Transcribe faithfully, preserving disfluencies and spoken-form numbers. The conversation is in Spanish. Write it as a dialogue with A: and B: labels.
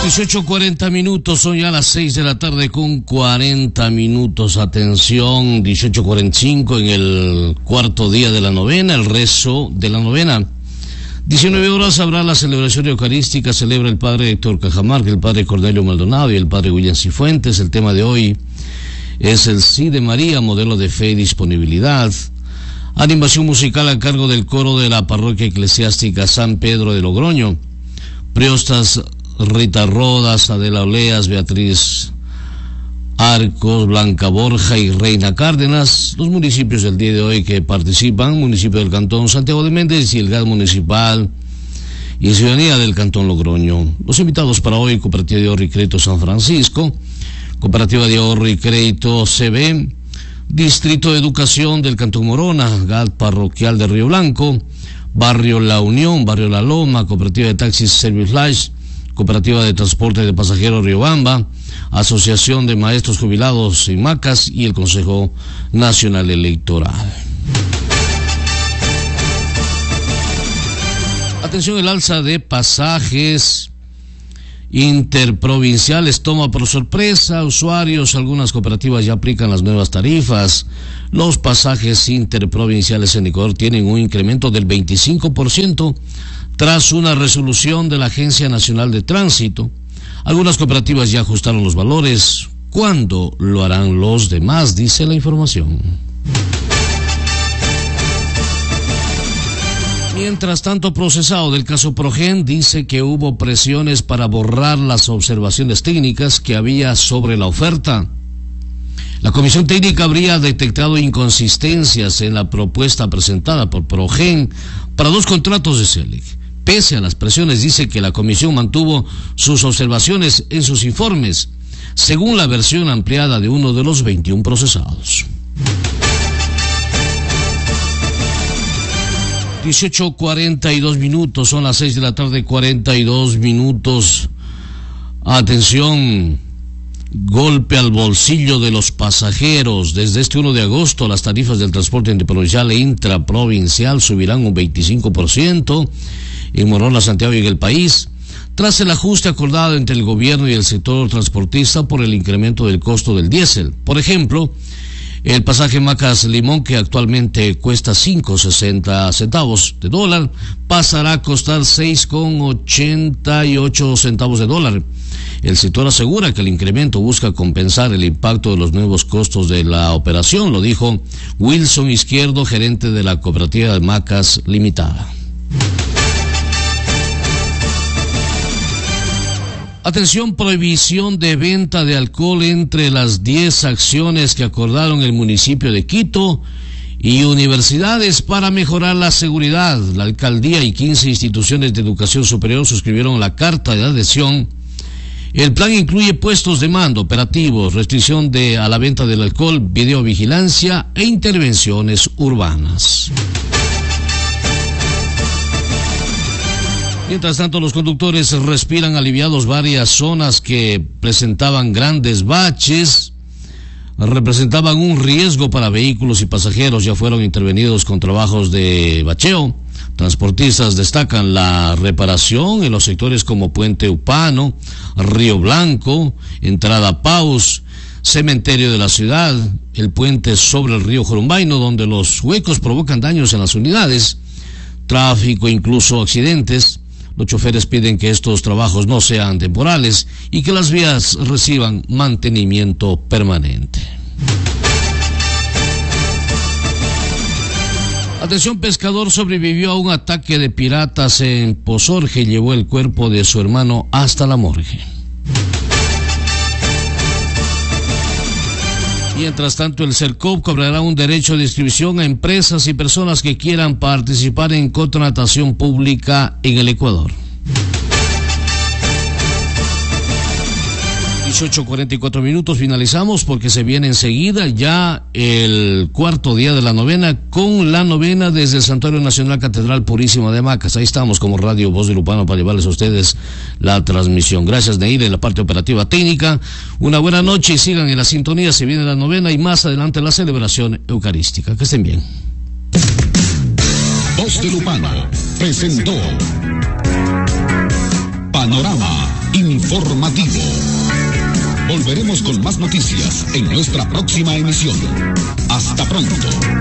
A: dieciocho cuarenta minutos, son ya las seis de la tarde con cuarenta minutos. Atención, dieciocho cuarenta y cinco en el cuarto día de la novena, el rezo de la novena. diecinueve horas habrá la celebración eucarística, celebra el padre Héctor Cajamarca, el padre Cornelio Maldonado y el padre William Cifuentes. El tema de hoy es el Sí de María, modelo de fe y disponibilidad. Animación musical a cargo del coro de la parroquia eclesiástica San Pedro de Logroño. Priostas Rita Rodas, Adela Oleas, Beatriz Arcos, Blanca Borja y Reina Cárdenas. Los municipios del día de hoy que participan: municipio del Cantón Santiago de Méndez y el G A D municipal y ciudadanía del Cantón Logroño. Los invitados para hoy: Cooperativa de Ahorro y Crédito San Francisco, Cooperativa de Ahorro y Crédito C B, Distrito de Educación del Cantón Morona, G A D Parroquial de Río Blanco, Barrio La Unión, Barrio La Loma, Cooperativa de Taxis Service Life, Cooperativa de Transporte de Pasajeros Riobamba, Asociación de Maestros Jubilados y Macas y el Consejo Nacional Electoral. Atención, el alza de pasajes interprovinciales toma por sorpresa usuarios. Algunas cooperativas ya aplican las nuevas tarifas. Los pasajes interprovinciales en Ecuador tienen un incremento del veinticinco por ciento tras una resolución de la Agencia Nacional de Tránsito. Algunas cooperativas ya ajustaron los valores. ¿Cuándo lo harán los demás?, dice la información. Mientras tanto, procesado del caso Progen dice que hubo presiones para borrar las observaciones técnicas que había sobre la oferta. La comisión técnica habría detectado inconsistencias en la propuesta presentada por Progen para dos contratos de Selec. Pese a las presiones, dice que la comisión mantuvo sus observaciones en sus informes, según la versión ampliada de uno de los veintiún procesados. dieciocho cuarenta y dos minutos, son las seis de la tarde, cuarenta y dos minutos. Atención, golpe al bolsillo de los pasajeros. Desde este uno de agosto, las tarifas del transporte interprovincial e intraprovincial subirán un veinticinco por ciento en Morona, Santiago y en el país, tras el ajuste acordado entre el gobierno y el sector transportista por el incremento del costo del diésel. Por ejemplo, el pasaje Macas Limón, que actualmente cuesta cinco con sesenta centavos de dólar, pasará a costar seis con ochenta y ocho centavos de dólar. El sector asegura que el incremento busca compensar el impacto de los nuevos costos de la operación, lo dijo Wilson Izquierdo, gerente de la cooperativa de Macas Limitada. Atención, prohibición de venta de alcohol entre las diez acciones que acordaron el municipio de Quito y universidades para mejorar la seguridad. La alcaldía y quince instituciones de educación superior suscribieron la carta de adhesión. El plan incluye puestos de mando, operativos, restricción de a la venta del alcohol, videovigilancia e intervenciones urbanas. Mientras tanto, los conductores respiran aliviados. Varias zonas que presentaban grandes baches, representaban un riesgo para vehículos y pasajeros, ya fueron intervenidos con trabajos de bacheo. Transportistas destacan la reparación en los sectores como Puente Upano, Río Blanco, Entrada Paus, Cementerio de la Ciudad, el puente sobre el río Jorumbaino, donde los huecos provocan daños en las unidades, tráfico, incluso accidentes. Los choferes piden que estos trabajos no sean temporales y que las vías reciban mantenimiento permanente. Atención, pescador sobrevivió a un ataque de piratas en Pozorge y llevó el cuerpo de su hermano hasta la morgue. Mientras tanto, el CERCOP cobrará un derecho de inscripción a empresas y personas que quieran participar en contratación pública en el Ecuador. dieciocho cuarenta y cuatro minutos, finalizamos porque se viene enseguida ya el cuarto día de la novena, con la novena desde el Santuario Nacional Catedral Purísima de Macas. Ahí estamos como Radio Voz del Upano para llevarles a ustedes la transmisión. Gracias, Neir, en la parte operativa técnica. Una buena noche y sigan en la sintonía. Se viene la novena y más adelante la celebración eucarística. Que estén bien.
B: Voz del Upano presentó Panorama. informativo. Volveremos con más noticias en nuestra próxima emisión. Hasta pronto.